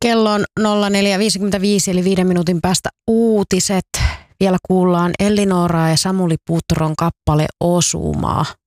Kello on 04.55 eli 5 minuutin päästä uutiset. Vielä kuullaan Ellinoraa ja Samuli Putron kappale Osumaa.